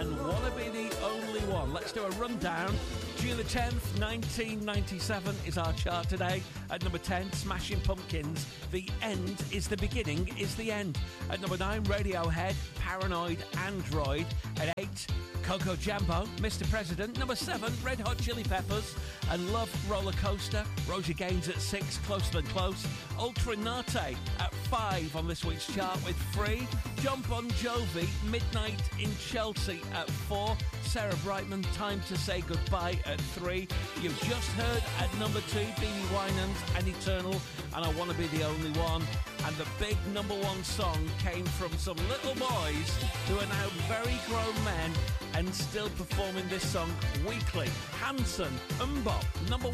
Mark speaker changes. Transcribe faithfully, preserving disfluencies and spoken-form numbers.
Speaker 1: and Wanna Be the Only One. Let's do a rundown. June the tenth, nineteen ninety-seven is our chart today. At number ten, Smashing Pumpkins, The End is the Beginning is the End. At number nine, Radiohead, Paranoid Android. At eight, Coco Jambo, Mister President. Number seven, Red Hot Chili Peppers and Love Roller Coaster. Rosie Gaines at six, Closer Than Close. Ultra Nate at five on this week's chart with Free. John Bon Jovi, Midnight in Chelsea at four. Sarah Brightman, Time to Say Goodbye at three. You've just heard at number two, B B Winans and Eternal and I Wanna Be the Only One. And the big number one song came from some little boys who are now very grown men and still performing this song weekly. Hanson, Mbop, number